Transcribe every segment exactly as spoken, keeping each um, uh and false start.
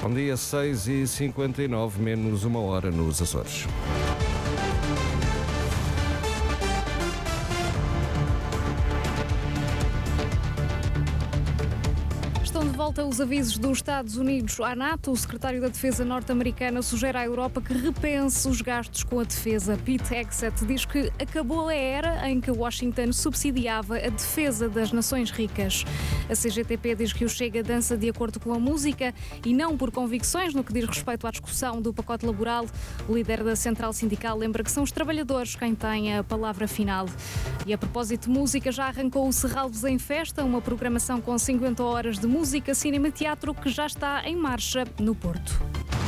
Bom dia, seis e cinquenta e nove, menos uma hora nos Açores. Estão de volta os avisos dos Estados Unidos à NATO. O secretário da Defesa norte-americana sugere à Europa que repense os gastos com a defesa. Pete Hegseth diz que acabou a era em que Washington subsidiava a defesa das nações ricas. A C G T P diz que o Chega dança de acordo com a música e não por convicções no que diz respeito à discussão do pacote laboral. O líder da Central Sindical lembra que são os trabalhadores quem têm a palavra final. E a propósito de música, já arrancou o Serralves em Festa, uma programação com cinquenta horas de música. Música, cinema e teatro que já está em marcha no Porto.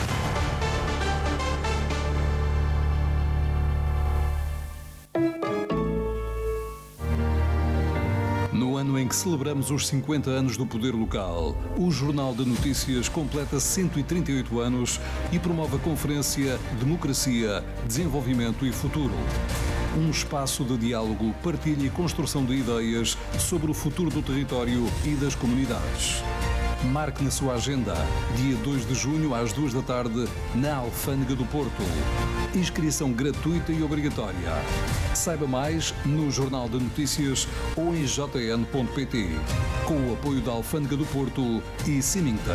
No ano em que celebramos os cinquenta anos do poder local, o Jornal de Notícias completa cento e trinta e oito anos e promove a conferência Democracia, Desenvolvimento e Futuro. Um espaço de diálogo, partilha e construção de ideias sobre o futuro do território e das comunidades. Marque na sua agenda, dia dois de junho às duas da tarde, na Alfândega do Porto. Inscrição gratuita e obrigatória. Saiba mais no Jornal de Notícias ou em j n ponto p t, com o apoio da Alfândega do Porto e Symington.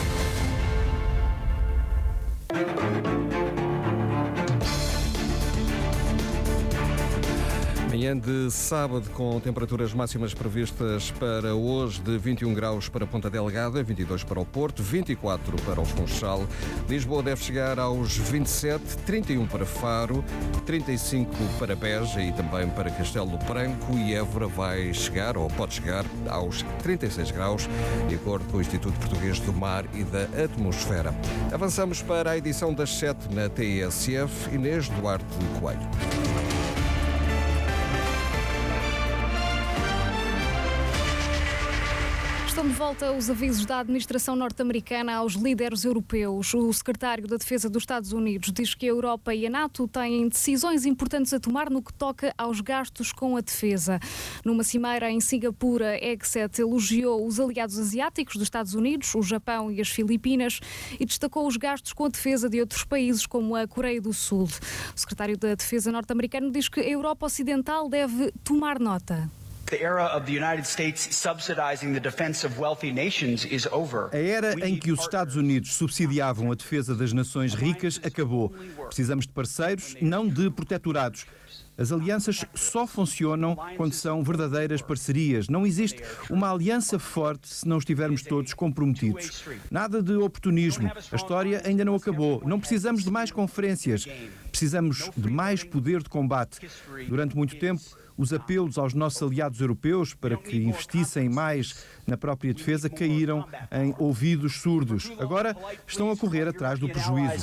Manhã de sábado, com temperaturas máximas previstas para hoje de vinte e um graus para Ponta Delgada, vinte e dois para o Porto, vinte e quatro para o Funchal. Lisboa deve chegar aos vinte e sete, trinta e um para Faro, trinta e cinco para Beja e também para Castelo Branco, e Évora vai chegar, ou pode chegar, aos trinta e seis graus, de acordo com o Instituto Português do Mar e da Atmosfera. Avançamos para a edição das sete na T S F. Inês Duarte Coelho. Estão de volta os avisos da administração norte-americana aos líderes europeus. O secretário da Defesa dos Estados Unidos diz que a Europa e a NATO têm decisões importantes a tomar no que toca aos gastos com a defesa. Numa cimeira em Singapura, Hegseth elogiou os aliados asiáticos dos Estados Unidos, o Japão e as Filipinas, e destacou os gastos com a defesa de outros países, como a Coreia do Sul. O secretário da Defesa norte-americano diz que a Europa Ocidental deve tomar nota. A era em que os Estados Unidos subsidiavam a defesa das nações ricas acabou. Precisamos de parceiros, não de protetorados. As alianças só funcionam quando são verdadeiras parcerias. Não existe uma aliança forte se não estivermos todos comprometidos. Nada de oportunismo. A história ainda não acabou. Não precisamos de mais conferências. Precisamos de mais poder de combate. Durante muito tempo, os apelos aos nossos aliados europeus para que investissem mais na própria defesa caíram em ouvidos surdos. Agora estão a correr atrás do prejuízo.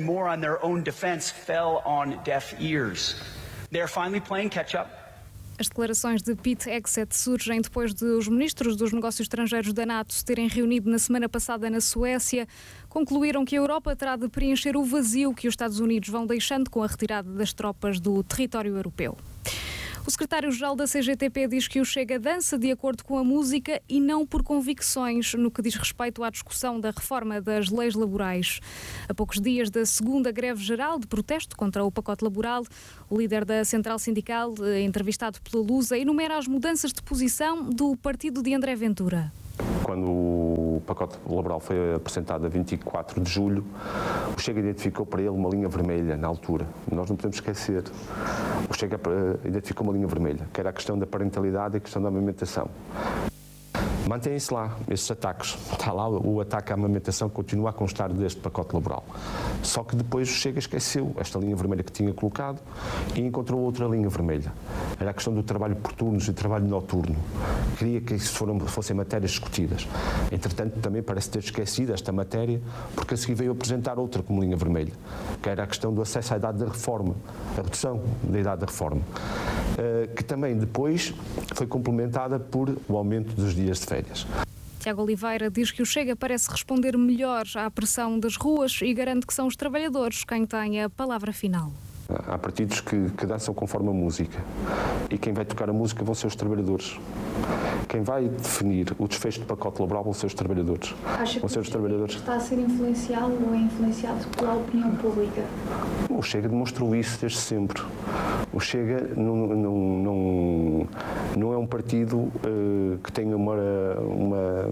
As declarações de Pete Hegseth surgem depois de os ministros dos negócios estrangeiros da NATO se terem reunido na semana passada na Suécia. Concluíram que a Europa terá de preencher o vazio que os Estados Unidos vão deixando com a retirada das tropas do território europeu. O secretário-geral da C G T P diz que o Chega dança de acordo com a música e não por convicções no que diz respeito à discussão da reforma das leis laborais. A poucos dias da segunda greve geral de protesto contra o pacote laboral, o líder da Central Sindical, entrevistado pela Lusa, enumera as mudanças de posição do partido de André Ventura. Quando o pacote laboral foi apresentado a vinte e quatro de julho, o Chega identificou para ele uma linha vermelha na altura. Nós não podemos esquecer. O Chega identificou uma linha vermelha, que era a questão da parentalidade e a questão da amamentação. Mantêm-se lá esses ataques. Está lá o ataque à amamentação que continua a constar deste pacote laboral. Só que depois o Chega esqueceu esta linha vermelha que tinha colocado e encontrou outra linha vermelha. Era a questão do trabalho por turnos e trabalho noturno. Queria que isso foram, fossem matérias discutidas. Entretanto, também parece ter esquecido esta matéria, porque a seguir veio apresentar outra como linha vermelha, que era a questão do acesso à idade da reforma, a redução da idade da reforma, que também depois foi complementada por o aumento dos dias de férias. Tiago Oliveira diz que o Chega parece responder melhor à pressão das ruas e garante que são os trabalhadores quem têm a palavra final. Há partidos que, que dançam conforme a música e quem vai tocar a música vão ser os trabalhadores. Quem vai definir o desfecho do pacote laboral vão ser os trabalhadores. Acha vão que ser os trabalhadores. Está a ser influenciado ou é influenciado pela opinião pública? O Chega demonstrou isso desde sempre. O Chega não, não, não, não é um partido uh, que tenha uma, uma,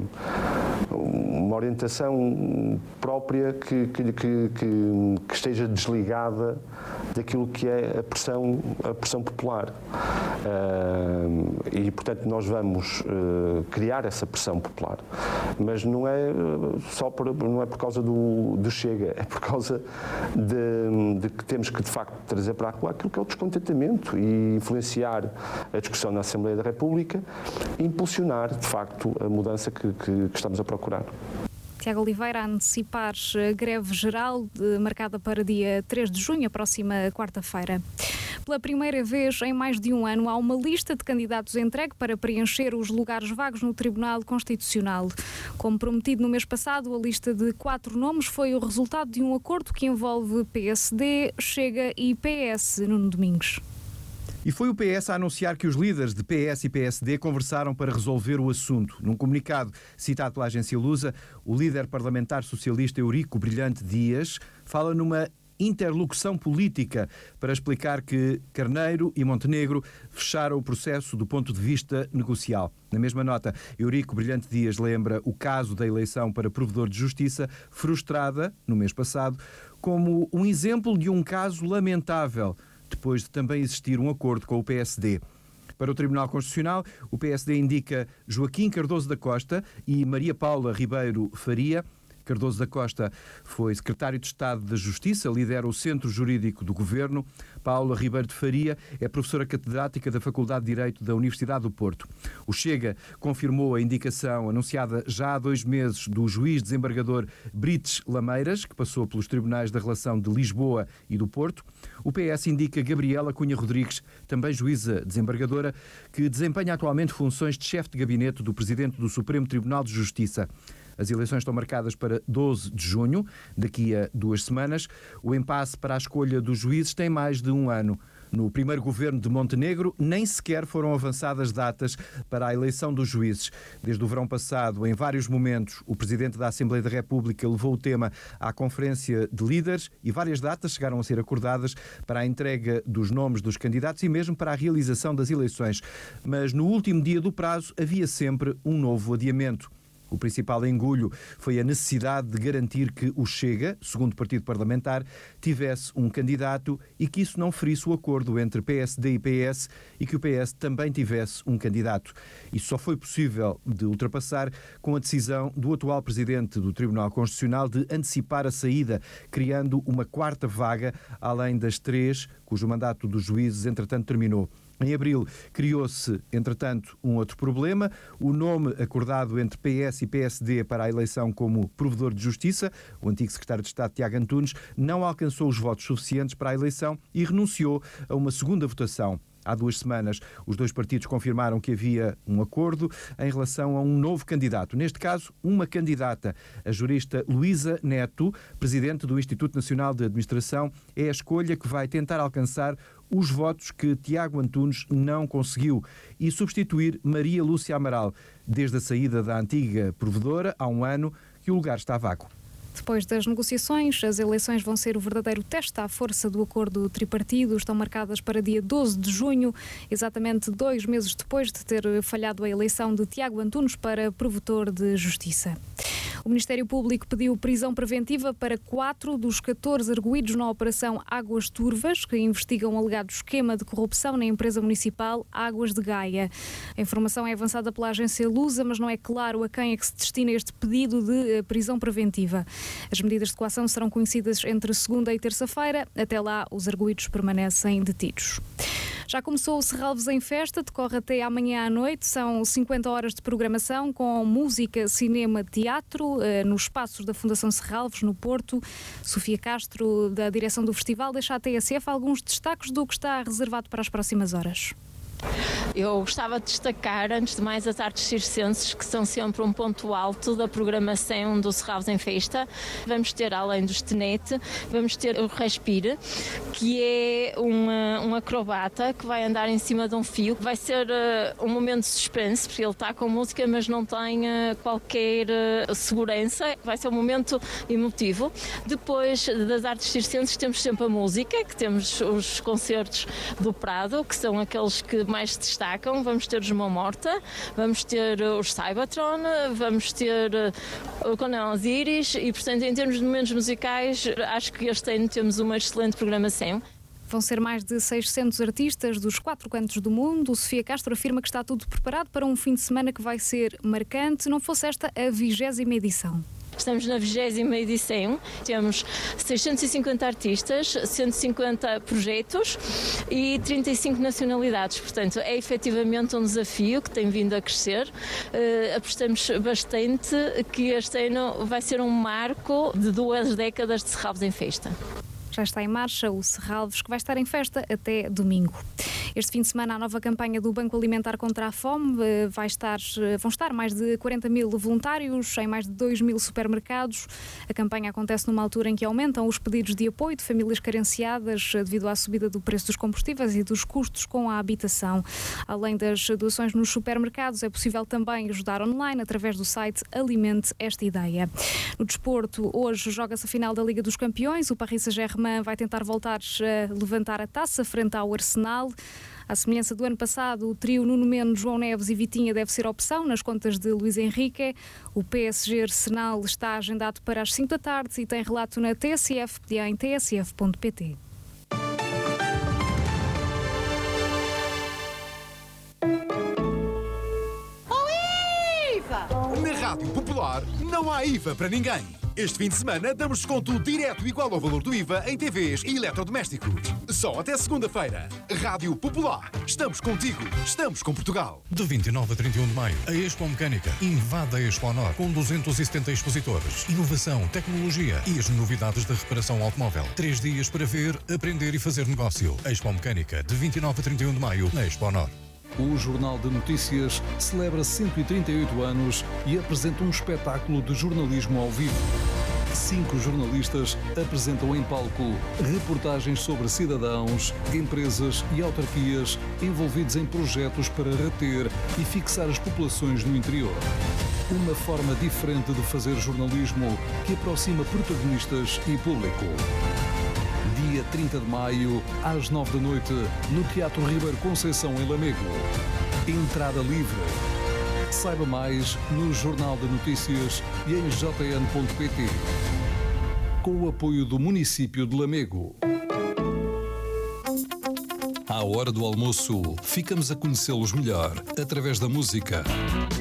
uma orientação própria que, que, que, que, que esteja desligada daquilo que é a pressão, a pressão popular. Uh, e, portanto, nós vamos uh, criar essa pressão popular. Mas não é só por, não é por causa do, do Chega, é por causa de, de que temos que, de facto, trazer para a rua aquilo que é o descontentamento e influenciar a discussão na Assembleia da República e impulsionar, de facto, a mudança que, que, que estamos a procurar. Tiago Oliveira a antecipar a greve geral de, marcada para dia três de junho, a próxima quarta-feira. Pela primeira vez em mais de um ano, há uma lista de candidatos entregue para preencher os lugares vagos no Tribunal Constitucional. Como prometido no mês passado, a lista de quatro nomes foi o resultado de um acordo que envolve P S D, Chega e P S. Nuno Domingos. E foi o P S a anunciar que os líderes de P S e P S D conversaram para resolver o assunto. Num comunicado citado pela agência Lusa, o líder parlamentar socialista Eurico Brilhante Dias fala numa interlocução política para explicar que Carneiro e Montenegro fecharam o processo do ponto de vista negocial. Na mesma nota, Eurico Brilhante Dias lembra o caso da eleição para provedor de justiça, frustrada no mês passado, como um exemplo de um caso lamentável, depois de também existir um acordo com o P S D. Para o Tribunal Constitucional, o P S D indica Joaquim Cardoso da Costa e Maria Paula Ribeiro Faria. Cardoso da Costa foi secretário de Estado da Justiça, lidera o Centro Jurídico do Governo. Paula Ribeiro de Faria é professora catedrática da Faculdade de Direito da Universidade do Porto. O Chega confirmou a indicação anunciada já há dois meses do juiz desembargador Brites Lameiras, que passou pelos tribunais da relação de Lisboa e do Porto. O P S indica Gabriela Cunha Rodrigues, também juíza desembargadora, que desempenha atualmente funções de chefe de gabinete do Presidente do Supremo Tribunal de Justiça. As eleições estão marcadas para doze de junho, daqui a duas semanas. O impasse para a escolha dos juízes tem mais de um ano. No primeiro governo de Montenegro, nem sequer foram avançadas datas para a eleição dos juízes. Desde o verão passado, em vários momentos, o Presidente da Assembleia da República levou o tema à Conferência de Líderes e várias datas chegaram a ser acordadas para a entrega dos nomes dos candidatos e mesmo para a realização das eleições. Mas no último dia do prazo havia sempre um novo adiamento. O principal engulho foi a necessidade de garantir que o Chega, segundo partido parlamentar, tivesse um candidato e que isso não ferisse o acordo entre P S D e P S e que o P S também tivesse um candidato. Isso só foi possível de ultrapassar com a decisão do atual presidente do Tribunal Constitucional de antecipar a saída, criando uma quarta vaga, além das três cujo mandato dos juízes, entretanto, terminou. Em abril, criou-se, entretanto, um outro problema. O nome acordado entre P S e P S D para a eleição como provedor de justiça, o antigo secretário de Estado Tiago Antunes, não alcançou os votos suficientes para a eleição e renunciou a uma segunda votação. Há duas semanas, os dois partidos confirmaram que havia um acordo em relação a um novo candidato. Neste caso, uma candidata. A jurista Luísa Neto, presidente do Instituto Nacional de Administração, é a escolha que vai tentar alcançar os votos que Tiago Antunes não conseguiu e substituir Maria Lúcia Amaral. Desde a saída da antiga provedora, há um ano, que o lugar está vago. Depois das negociações, as eleições vão ser o verdadeiro teste à força do acordo tripartido. Estão marcadas para dia doze de junho, exatamente dois meses depois de ter falhado a eleição de Tiago Antunes para promotor de justiça. O Ministério Público pediu prisão preventiva para quatro dos catorze arguidos na Operação Águas Turvas, que investigam um alegado esquema de corrupção na empresa municipal Águas de Gaia. A informação é avançada pela agência Lusa, mas não é claro a quem é que se destina este pedido de prisão preventiva. As medidas de coação serão conhecidas entre segunda e terça-feira. Até lá, os arguidos permanecem detidos. Já começou o Serralves em Festa, decorre até amanhã à noite. São cinquenta horas de programação com música, cinema, teatro, eh, nos espaços da Fundação Serralves, no Porto. Sofia Castro, da direção do festival, deixa à T S F alguns destaques do que está reservado para as próximas horas. Eu gostava de destacar, antes de mais, as artes circenses, que são sempre um ponto alto da programação do Serralves em Festa. Vamos ter, além do Stenete, vamos ter o Respire, que é uma, um acrobata que vai andar em cima de um fio. Vai ser uh, um momento de suspense, porque ele está com música, mas não tem uh, qualquer uh, segurança. Vai ser um momento emotivo. Depois das artes circenses temos sempre a música, que temos os concertos do Prado, que são aqueles que mais se destacam. Vamos ter os Mão Morta, vamos ter os Cybertron, vamos ter o Conan Osiris e, portanto, em termos de momentos musicais, acho que este ano temos uma excelente programação. Vão ser mais de seiscentos artistas dos quatro cantos do mundo. O Sofia Castro afirma que está tudo preparado para um fim de semana que vai ser marcante, não fosse esta a vigésima edição. Estamos na vigésima edição, temos seiscentos e cinquenta artistas, cento e cinquenta projetos e trinta e cinco nacionalidades. Portanto, é efetivamente um desafio que tem vindo a crescer. Uh, apostamos bastante que este ano vai ser um marco de duas décadas de Serralves em Festa. Já está em marcha o Serralves, que vai estar em festa até domingo. Este fim de semana, a nova campanha do Banco Alimentar contra a Fome vai estar, vão estar mais de quarenta mil voluntários em mais de dois mil supermercados. A campanha acontece numa altura em que aumentam os pedidos de apoio de famílias carenciadas devido à subida do preço dos combustíveis e dos custos com a habitação. Além das doações nos supermercados, é possível também ajudar online através do site Alimente Esta Ideia. No desporto, hoje joga-se a final da Liga dos Campeões. O Paris Saint-Germain vai tentar voltar a levantar a taça frente ao Arsenal. À semelhança do ano passado, o trio Nuno Meno, João Neves e Vitinha deve ser opção nas contas de Luís Henrique. O P S G Arsenal está agendado para as cinco da tarde e tem relato na T S F e em t s f ponto p t. Oh, IVA! Na Rádio Popular não há I V A para ninguém. Este fim de semana damos desconto direto igual ao valor do I V A em T Vs e eletrodomésticos. Só até segunda-feira. Rádio Popular. Estamos contigo. Estamos com Portugal. De vinte e nove a trinta e um de maio, a Expo Mecânica invade a Expo Honor com duzentos e setenta expositores. Inovação, tecnologia e as novidades da reparação automóvel. Três dias para ver, aprender e fazer negócio. Expo Mecânica, de vinte e nove a trinta e um de maio, na Expo Honor. O Jornal de Notícias celebra cento e trinta e oito anos e apresenta um espetáculo de jornalismo ao vivo. Cinco jornalistas apresentam em palco reportagens sobre cidadãos, empresas e autarquias envolvidos em projetos para reter e fixar as populações no interior. Uma forma diferente de fazer jornalismo que aproxima protagonistas e público. Dia trinta de maio, às nove da noite, no Teatro Ribeiro Conceição, em Lamego. Entrada livre. Saiba mais no Jornal de Notícias e em j n ponto p t. Com o apoio do município de Lamego. À hora do almoço, ficamos a conhecê-los melhor através da música.